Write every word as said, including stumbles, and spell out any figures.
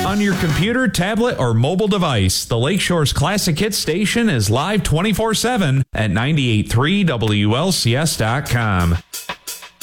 on your computer, tablet, or mobile device. The Lakeshore's Classic Hits station is live twenty-four seven at ninety-eight point three W L C S dot com.